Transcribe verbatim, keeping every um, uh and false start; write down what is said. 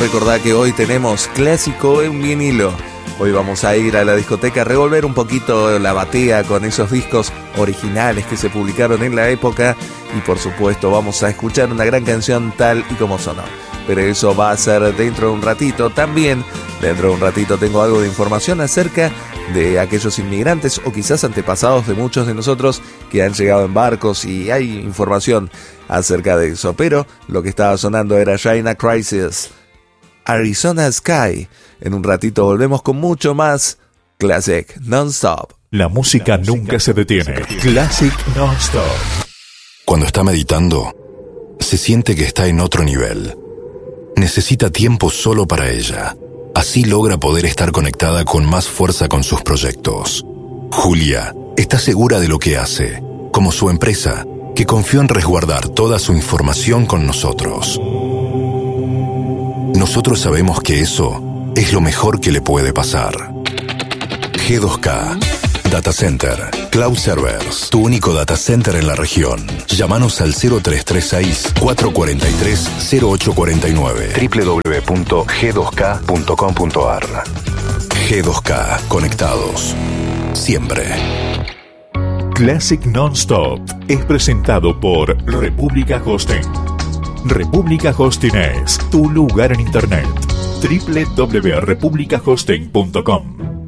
recordá que hoy tenemos clásico en vinilo. Hoy vamos a ir a la discoteca a revolver un poquito la batea con esos discos originales que se publicaron en la época y por supuesto vamos a escuchar una gran canción tal y como sonó. Pero eso va a ser dentro de un ratito. También dentro de un ratito tengo algo de información acerca de aquellos inmigrantes o quizás antepasados de muchos de nosotros que han llegado en barcos y hay información acerca de eso. Pero lo que estaba sonando era China Crisis, Arizona Sky. En un ratito volvemos con mucho más Classic Non-Stop. La música, La música nunca se detiene. Classic Non-Stop. Cuando está meditando, se siente que está en otro nivel. Necesita tiempo solo para ella. Así logra poder estar conectada con más fuerza con sus proyectos. Julia está segura de lo que hace, como su empresa, que confió en resguardar toda su información con nosotros. Nosotros sabemos que eso es lo mejor que le puede pasar. G dos K Data Center, Cloud Servers, tu único data center en la región. Llámanos al cero tres tres seis, cuatro cuatro tres, cero ocho cuatro nueve, doble u doble u doble u punto g dos k punto com punto a r. G dos K, conectados siempre. Classic Non-Stop es presentado por República Hosting. República Hosting es tu lugar en Internet. doble u doble u doble u punto república hosting punto com.